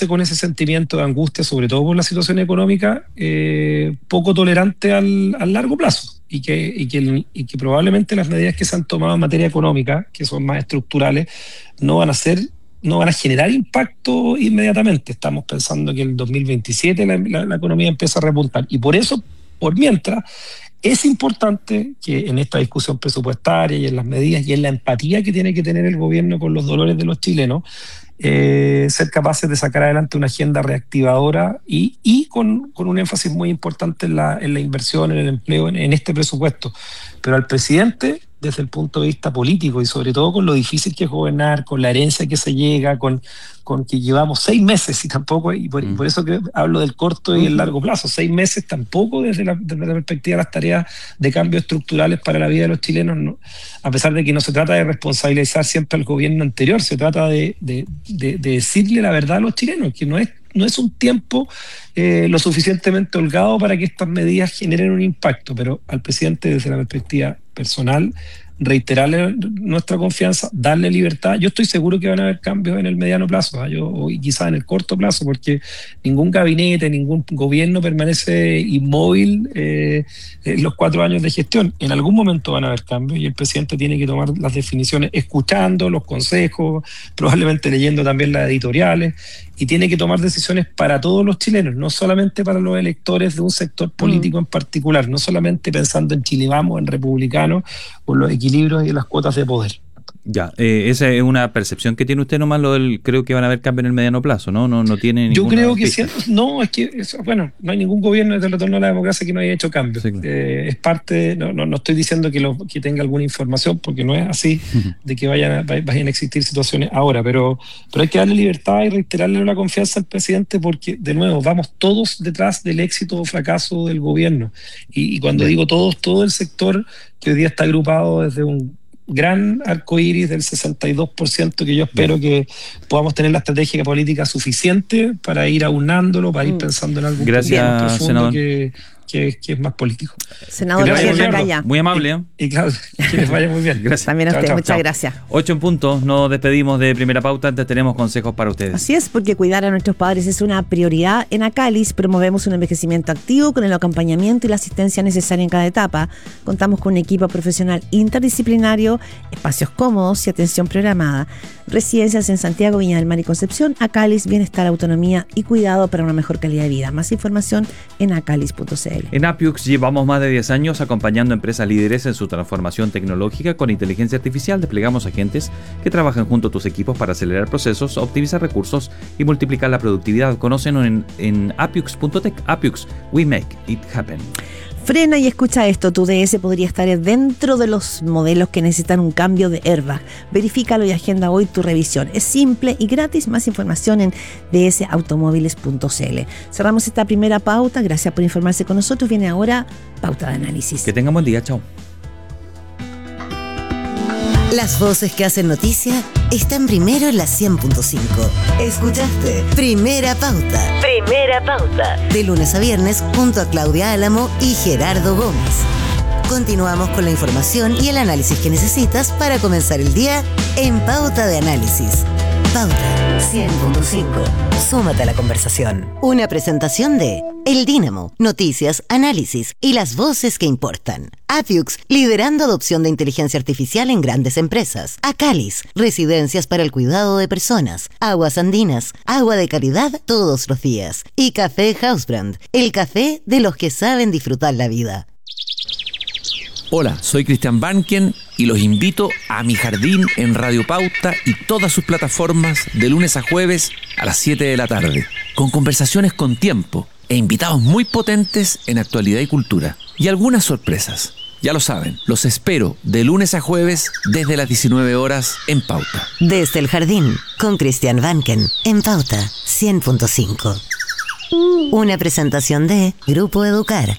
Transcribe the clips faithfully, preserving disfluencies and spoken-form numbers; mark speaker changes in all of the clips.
Speaker 1: quedarse con ese sentimiento de angustia, sobre todo por la situación económica, eh, poco tolerante al, al largo plazo. Y que, y, que, y que probablemente las medidas que se han tomado en materia económica, que son más estructurales, no van a ser, no van a generar impacto inmediatamente. Estamos pensando que en el dos mil veintisiete la, la, la economía empieza a repuntar. Y por eso, por mientras, es importante que en esta discusión presupuestaria y en las medidas y en la empatía que tiene que tener el gobierno con los dolores de los chilenos, Eh, ser capaces de sacar adelante una agenda reactivadora y, y con, con un énfasis muy importante en la, en la inversión, en el empleo, en, en este presupuesto. Pero al presidente, desde el punto de vista político y sobre todo con lo difícil que es gobernar, con la herencia que se llega, con, con que llevamos seis meses y tampoco, y por, mm. y por eso que hablo del corto y el largo plazo, seis meses tampoco desde la, desde la perspectiva de las tareas de cambios estructurales para la vida de los chilenos, ¿no? A pesar de que no se trata de responsabilizar siempre al gobierno anterior, se trata de, de, de, de decirle la verdad a los chilenos, que no es, no es un tiempo eh, lo suficientemente holgado para que estas medidas generen un impacto, pero al presidente desde la perspectiva personal, reiterarle nuestra confianza, darle libertad. Yo estoy seguro que van a haber cambios en el mediano plazo, ¿eh? Yo, o quizás en el corto plazo, porque ningún gabinete, ningún gobierno permanece inmóvil eh, en los cuatro años de gestión. En algún momento van a haber cambios y el presidente tiene que tomar las definiciones escuchando los consejos, probablemente leyendo también las editoriales, y tiene que tomar decisiones para todos los chilenos, no solamente para los electores de un sector político mm. en particular, no solamente pensando en Chile Vamos, en republicanos, por los equilibrios y las cuotas de poder.
Speaker 2: Ya, eh, esa es una percepción que tiene usted nomás, lo del, creo que van a haber cambios en el mediano plazo, ¿no? No, no tiene
Speaker 1: Yo creo que sí, no, es que, eso, bueno, no hay ningún gobierno desde el retorno a la democracia que no haya hecho cambios. Sí, claro. eh, es parte, no, no, no estoy diciendo que, lo, que tenga alguna información, porque no es así, uh-huh. de que vayan a, vayan a existir situaciones ahora, pero, pero hay que darle libertad y reiterarle la confianza al presidente, porque, de nuevo, vamos todos detrás del éxito o fracaso del gobierno. Y, y cuando Bien. digo todos, todo el sector que hoy día está agrupado desde un gran arcoíris del sesenta y dos por ciento, que yo espero que podamos tener la estrategia política suficiente para ir aunándolo, para ir pensando en algo
Speaker 2: Gracias,
Speaker 1: más profundo
Speaker 2: senador.
Speaker 1: que, que, que es más político.
Speaker 3: Senador,
Speaker 2: muy, muy amable. ¿eh?
Speaker 1: Y, y claro, que les vaya muy bien.
Speaker 2: Gracias.
Speaker 3: También a usted,
Speaker 1: chao,
Speaker 3: muchas
Speaker 1: chao.
Speaker 3: gracias.
Speaker 2: Ocho en punto, nos despedimos de Primera Pauta, antes tenemos consejos para ustedes.
Speaker 3: Así es, porque cuidar a nuestros padres es una prioridad. En Acalis promovemos un envejecimiento activo con el acompañamiento y la asistencia necesaria en cada etapa. Contamos con un equipo profesional interdisciplinario, espacios cómodos y atención programada. Residencias en Santiago, Viña del Mar y Concepción. Acalis, bienestar, autonomía y cuidado para una mejor calidad de vida. Más información en acalis punto c l.
Speaker 2: En Apiux llevamos más de diez años acompañando a empresas líderes en su transformación tecnológica. Con inteligencia artificial desplegamos agentes que trabajan junto a tus equipos para acelerar procesos, optimizar recursos y multiplicar la productividad. Conócenos en, en apiux punto tech. Apiux, we make it happen.
Speaker 3: Frena y escucha esto, tu D S podría estar dentro de los modelos que necesitan un cambio de airbag. Verifícalo y agenda hoy tu revisión. Es simple y gratis. Más información en d s automóviles punto c l. Cerramos esta primera pauta. Gracias por informarse con nosotros. Viene ahora Pauta de Análisis.
Speaker 2: Que tengan buen día. Chao.
Speaker 4: Las voces que hacen noticia están primero en la cien punto cinco. Escuchaste Primera Pauta. Primera Pauta. De lunes a viernes junto a Claudia Álamo y Gerardo Gómez. Continuamos con la información y el análisis que necesitas para comenzar el día en Pauta de Análisis. Pauta cien punto cinco. Súmate a la conversación. Una presentación de El Dínamo, noticias, análisis y las voces que importan. Apiux, liderando adopción de inteligencia artificial en grandes empresas. Acalis, residencias para el cuidado de personas. Aguas Andinas, agua de calidad todos los días. Y Café Housebrand, el café de los que saben disfrutar la vida.
Speaker 5: Hola, soy Cristian Banken y los invito a Mi Jardín en Radio Pauta y todas sus plataformas de lunes a jueves a las siete de la tarde, con conversaciones con tiempo e invitados muy potentes en actualidad y cultura. Y algunas sorpresas. Ya lo saben, los espero de lunes a jueves desde las diecinueve horas en Pauta.
Speaker 4: Desde el Jardín, con Cristian Banken, en Pauta cien punto cinco. Una presentación de Grupo Educar.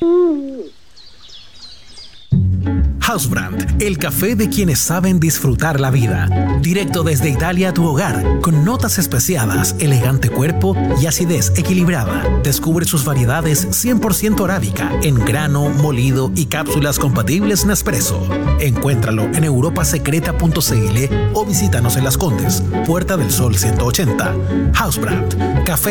Speaker 6: Housebrand, el café de quienes saben disfrutar la vida. Directo desde Italia a tu hogar, con notas especiadas, elegante cuerpo y acidez equilibrada. Descubre sus variedades cien por ciento arábica, en grano, molido y cápsulas compatibles Nespresso. Encuéntralo en europa secreta punto c l o visítanos en Las Condes, Puerta del Sol ciento ochenta. Housebrand, café